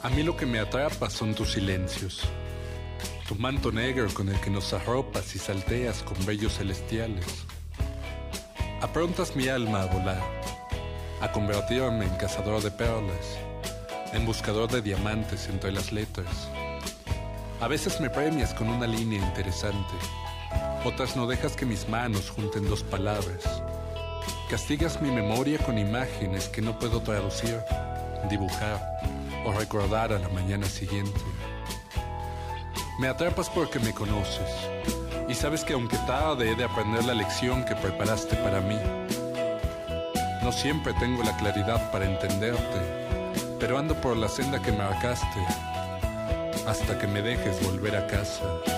A mí lo que me atrapa son tus silencios, tu manto negro con el que nos arropas y salteas con brillos celestiales. Aprontas mi alma a volar, a convertirme en cazador de perlas, en buscador de diamantes entre las letras. A veces me premias con una línea interesante, otras no dejas que mis manos junten dos palabras. Castigas mi memoria con imágenes que no puedo traducir, dibujar o recordar a la mañana siguiente. Me atrapas porque me conoces y sabes que aunque tarde he de aprender la lección que preparaste para mí. No siempre tengo la claridad para entenderte, pero ando por la senda que marcaste hasta que me dejes volver a casa.